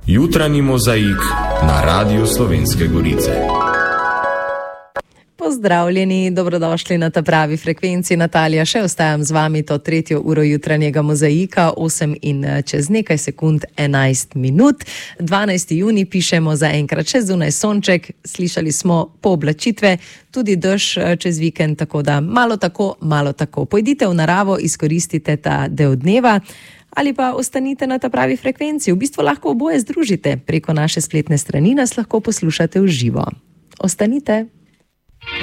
Jutranji mozaik na Radiu Slovenske Gorice. Pozdravljeni, dobrodošli na ta pravi frekvenci. Natalija, še ostajam z vami to 3. uro jutranjega mozaika, 8 in čez nekaj sekund 11 minut. 12. junij pišemo zaenkrat še zunaj sonček, slišali smo pooblačitve, tudi dež čez vikend, tako da malo tako, malo tako. Pojdite v naravo, izkoristite ta del dneva ali pa ostanite na ta pravi frekvenci. V bistvu lahko oboje združite. Preko naše spletne strani nas lahko poslušate v živo. Ostanite.